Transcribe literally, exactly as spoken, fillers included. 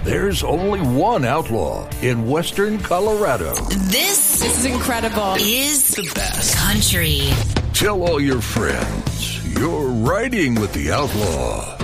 There's only one outlaw in Western Colorado. This, this is incredible. Is the best country. Tell all your friends you're riding with the outlaw.